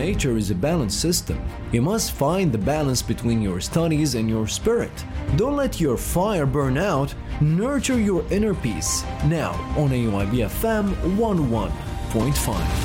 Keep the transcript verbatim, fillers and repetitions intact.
nature is a balanced system. You must find the balance between your studies and your spirit. Don't let your fire burn out. Nurture your inner peace. Now on A Y B F M one oh one point five.